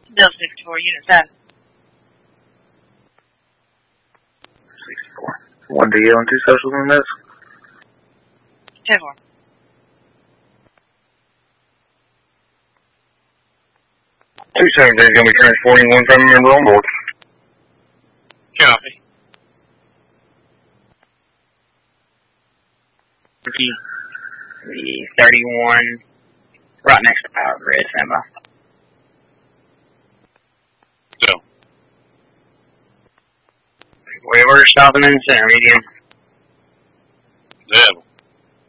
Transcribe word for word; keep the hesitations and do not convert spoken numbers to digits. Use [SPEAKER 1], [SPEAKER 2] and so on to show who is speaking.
[SPEAKER 1] Bill sixty-four, Unit seven.
[SPEAKER 2] sixty-four. One D L and two socials on this?
[SPEAKER 1] ten four.
[SPEAKER 2] Two seven is going to be transporting one family member on board.
[SPEAKER 3] Copy.
[SPEAKER 4] The thirty-one, right next to Power Grid, standby.
[SPEAKER 3] So.
[SPEAKER 4] We were stopping in the center, medium.
[SPEAKER 3] Devil.